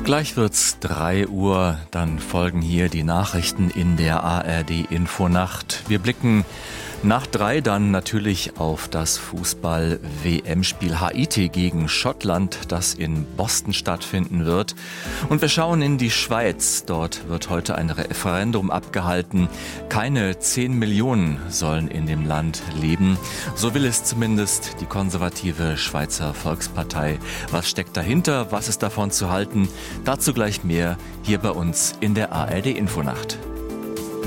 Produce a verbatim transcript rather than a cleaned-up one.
Gleich wird's drei Uhr, dann folgen hier die Nachrichten in der A R D-Infonacht. Wir blicken nach drei dann natürlich auf das Fußball-W M-Spiel Haiti gegen Schottland, das in Boston stattfinden wird. Und wir schauen in die Schweiz. Dort wird heute ein Referendum abgehalten. Keine zehn Millionen sollen in dem Land leben. So will es zumindest die konservative Schweizer Volkspartei. Was steckt dahinter? Was ist davon zu halten? Dazu gleich mehr hier bei uns in der A R D-Infonacht.